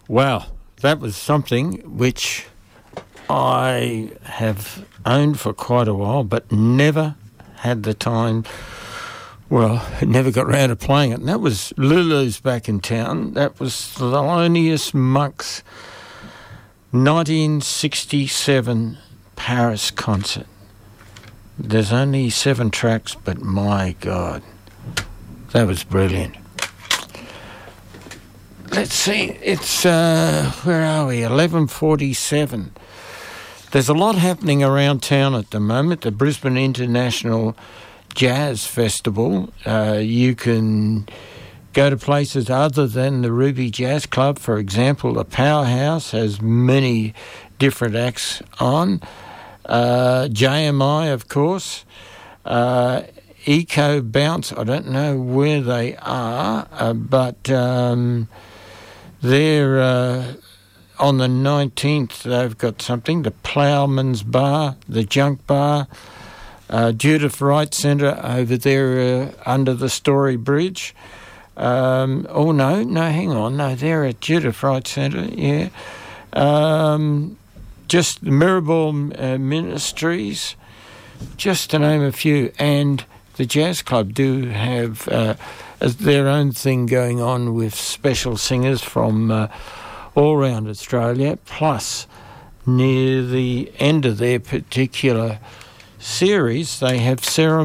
Wow, that was something which I have owned for quite a while, but never had the time. Well, never got round to playing it. And that was Lulu's back in town. That was Thelonious Monk's 1967 Paris concert. There's only 7 tracks, but my God, that was brilliant. Let's see, it's, where are we, 11:47. There's a lot happening around town at the moment. The Brisbane International Jazz Festival. You can go to places other than the Ruby Jazz Club. For example, the Powerhouse has many different acts on. JMI, of course. Eco Bounce, I don't know where they are, but they're on the 19th. They've got something. The Ploughman's Bar, the Junk Bar, Judith Wright Centre over there under the Story Bridge. Hang on. No, they're at Judith Wright Centre, yeah. Just Mirabel Ministries, just to name a few. And the Jazz Club do have their own thing going on with special singers from all around Australia. Plus, near the end of their particular series, they have Sarah